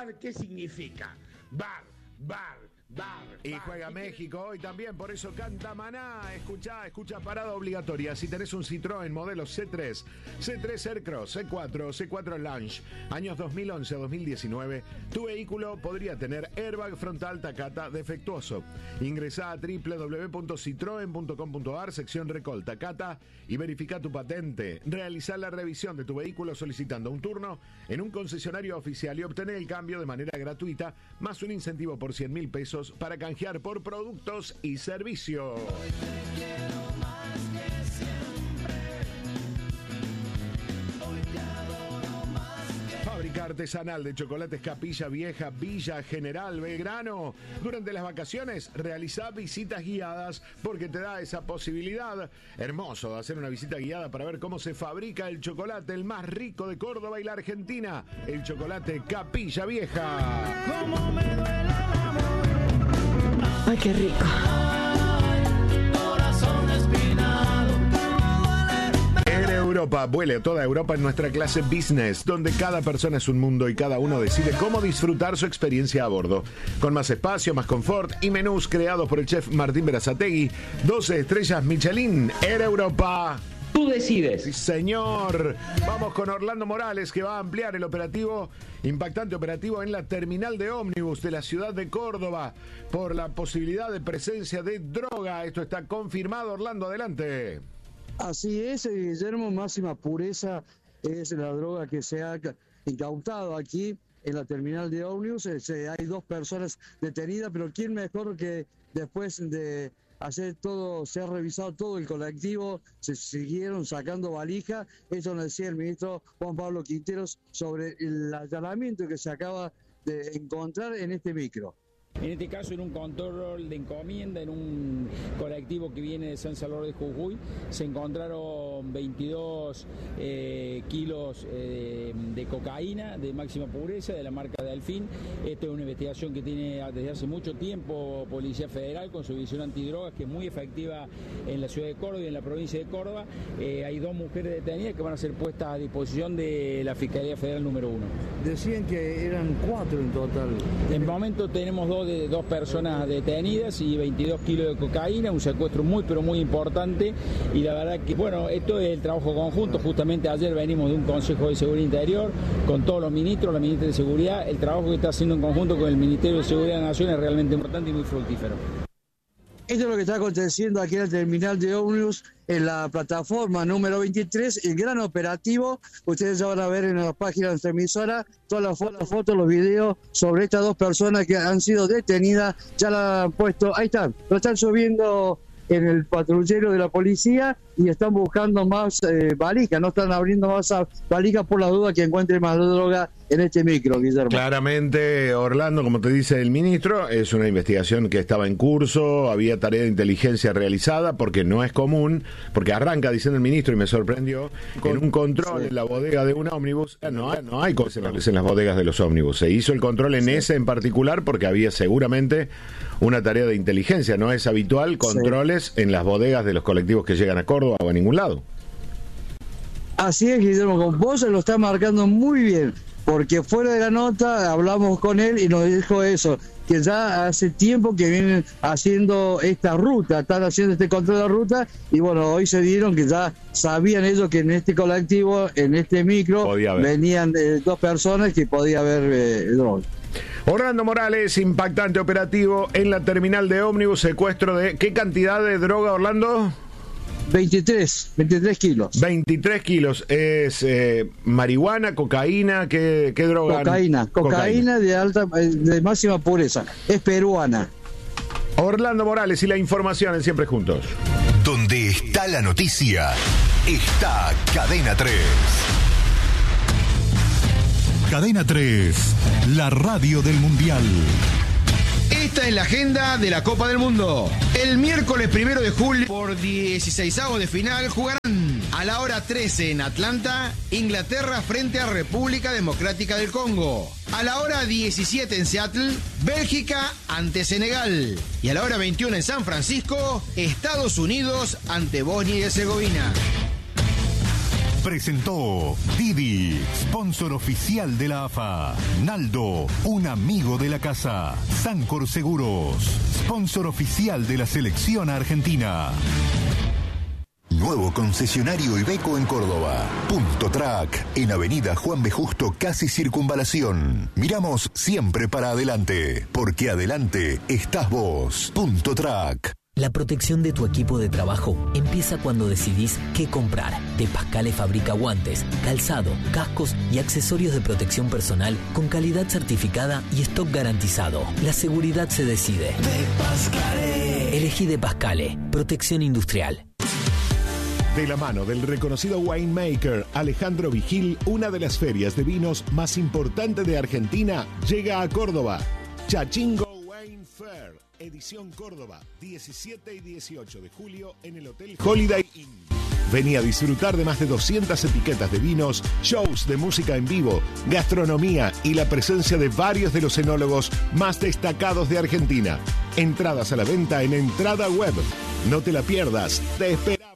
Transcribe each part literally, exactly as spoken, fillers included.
bar, ¿qué significa? Bar, bar, bar. Y bar. juega ¿Y México hoy también, por eso canta Maná. Escucha, escucha parada obligatoria. Si tenés un Citroën modelo C tres, C tres Aircross, C cuatro, C cuatro Lounge, años dos mil once a dos mil diecinueve, tu vehículo podría tener airbag frontal Takata defectuoso. Ingresá a doble u doble u doble u punto citroen punto com punto a r, sección Recol Takata, y verifica tu patente. Realizá la revisión de tu vehículo solicitando un turno en un concesionario oficial y obtener el cambio de manera gratuita, más un incentivo por cien mil pesos para canjear por productos y servicios. Fábrica artesanal de chocolates Capilla Vieja, Villa General Belgrano. Durante las vacaciones realizá visitas guiadas porque te da esa posibilidad. Hermoso de hacer una visita guiada para ver cómo se fabrica el chocolate, el más rico de Córdoba y la Argentina, el chocolate Capilla Vieja. Cómo me duele el amor. Ay, qué rico. Corazón espinado. En Europa, vuele a toda Europa en nuestra clase Business, donde cada persona es un mundo y cada uno decide cómo disfrutar su experiencia a bordo. Con más espacio, más confort y menús creados por el chef Martín Berazategui. doce estrellas Michelin. Air Europa. Tú decides. Sí, señor. Vamos con Orlando Morales, que va a ampliar el operativo, impactante operativo en la terminal de ómnibus de la ciudad de Córdoba por la posibilidad de presencia de droga. Esto está confirmado. Orlando, adelante. Así es, Guillermo, máxima pureza es la droga que se ha incautado aquí en la terminal de ómnibus. Hay dos personas detenidas, pero ¿quién mejor que después de hacer todo, se ha revisado todo el colectivo, se siguieron sacando valija? Eso nos decía el ministro Juan Pablo Quinteros sobre el allanamiento que se acaba de encontrar en este micro. En este caso, en un control de encomienda, en un colectivo que viene de San Salvador de Jujuy, se encontraron veintidós eh, kilos eh, de cocaína de máxima pureza de la marca de Alfín. Esto es una investigación que tiene desde hace mucho tiempo Policía Federal con su división antidrogas, que es muy efectiva en la ciudad de Córdoba y en la provincia de Córdoba. Eh, hay dos mujeres detenidas que van a ser puestas a disposición de la Fiscalía Federal número uno. Decían que eran cuatro en total. En el momento tenemos dos de dos personas detenidas y veintidós kilos de cocaína, un secuestro muy pero muy importante, y la verdad que bueno, esto es el trabajo conjunto. Justamente ayer venimos de un Consejo de Seguridad Interior con todos los ministros, la ministra de Seguridad. El trabajo que está haciendo en conjunto con el Ministerio de Seguridad de la Nación es realmente importante y muy fructífero. Esto es lo que está aconteciendo aquí en la terminal de ómnibus, en la plataforma número veintitrés, el gran operativo. Ustedes ya van a ver en las páginas de nuestra emisora todas las fotos, los videos sobre estas dos personas que han sido detenidas. Ya la han puesto, ahí están, lo están subiendo en el patrullero de la policía y están buscando más eh, valijas, no están abriendo más valijas por la duda que encuentren más droga en este micro, Guillermo. Claramente, Orlando, como te dice el ministro, es una investigación que estaba en curso, había tarea de inteligencia realizada, porque no es común, porque arranca diciendo el ministro, y me sorprendió, con un control sí. en la bodega de un ómnibus. No hay, no hay controles en las bodegas de los ómnibus. Se hizo el control en sí. ese en particular porque había seguramente una tarea de inteligencia. No es habitual controles sí. en las bodegas de los colectivos que llegan a Córdoba o a ningún lado. Así es, Guillermo, con vos se lo está marcando muy bien, porque fuera de la nota hablamos con él y nos dijo eso, que ya hace tiempo que vienen haciendo esta ruta, están haciendo este control de ruta, y bueno, hoy se dieron que ya sabían ellos que en este colectivo, en este micro, venían eh, dos personas que podía haber eh, droga. Orlando Morales, impactante operativo en la terminal de ómnibus, secuestro de... ¿Qué cantidad de droga, Orlando? veintitrés, veintitrés kilos. veintitrés kilos. ¿Es eh, marihuana, cocaína? ¿Qué, qué droga? Cocaína, cocaína, cocaína de alta, de máxima pureza. Es peruana. Orlando Morales y la información en Siempre Juntos. Donde está la noticia, está Cadena tres. Cadena tres, la radio del Mundial. Esta es la agenda de la Copa del Mundo. El miércoles primero de julio, por dieciseisavos de final, jugarán a la hora trece en Atlanta, Inglaterra frente a República Democrática del Congo. A la hora diecisiete en Seattle, Bélgica ante Senegal. Y a la hora veintiuno en San Francisco, Estados Unidos ante Bosnia y Herzegovina. presentó Didi, sponsor oficial de la A F A. Naldo, un amigo de la casa. Sancor Seguros, sponsor oficial de la selección argentina. Nuevo concesionario Iveco en Córdoba. Punto Track, en Avenida Juan B. Justo, casi Circunvalación. Miramos siempre para adelante, porque adelante estás vos. Punto Track. La protección de tu equipo de trabajo empieza cuando decidís qué comprar. De Pascale fabrica guantes, calzado, cascos y accesorios de protección personal con calidad certificada y stock garantizado. La seguridad se decide. De Pascale. Elegí De Pascale. Protección industrial. De la mano del reconocido winemaker Alejandro Vigil, una de las ferias de vinos más importantes de Argentina llega a Córdoba. Chachingo Wine Fair, edición Córdoba, diecisiete y dieciocho de julio en el Hotel Holiday Inn. Vení a disfrutar de más de doscientas etiquetas de vinos, shows de música en vivo, gastronomía y la presencia de varios de los enólogos más destacados de Argentina. Entradas a la venta en Entrada Web. No te la pierdas, te esperamos.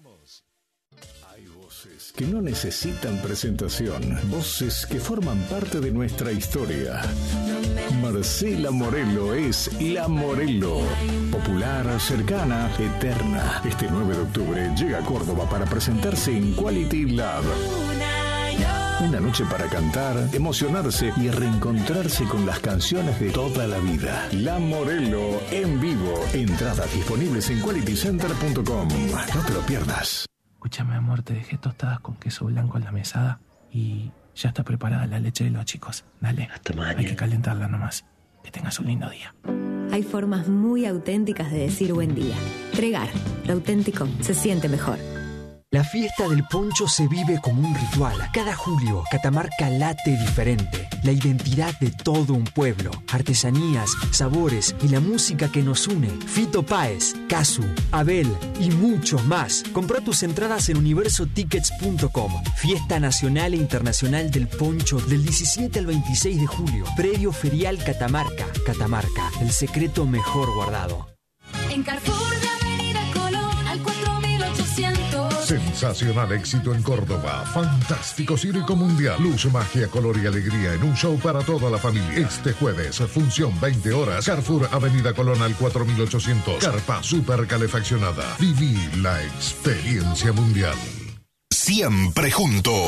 Que no necesitan presentación, voces que forman parte de nuestra historia. Marcela Morelo es La Morelo, popular, cercana, eterna. Este nueve de octubre llega a Córdoba para presentarse en Quality Lab. Una noche para cantar, emocionarse y reencontrarse con las canciones de toda la vida. La Morelo en vivo. Entradas disponibles en quality center punto com. No te lo pierdas. Escúchame, amor, te dejé tostadas con queso blanco en la mesada y ya está preparada la leche de los chicos. Dale, hasta mañana. Hay que calentarla nomás. Que tengas un lindo día. Hay formas muy auténticas de decir buen día. Tregar, lo auténtico se siente mejor. La fiesta del poncho se vive como un ritual. Cada julio, Catamarca late diferente. La identidad de todo un pueblo. Artesanías, sabores y la música que nos une. Fito Páez, Casu, Abel y muchos más. Comprá tus entradas en universo tickets punto com. Fiesta Nacional e Internacional del Poncho del diecisiete al veintiséis de julio. Predio Ferial Catamarca. Catamarca, el secreto mejor guardado. En Carrefour de Avenida Colón al cuatro mil ochocientos. Sensacional éxito en Córdoba. Fantástico circo mundial. Luz, magia, color y alegría en un show para toda la familia. Este jueves, función veinte horas. Carrefour Avenida Colón al cuatro mil ochocientos. Carpa super calefaccionada. Viví la experiencia mundial. Siempre juntos.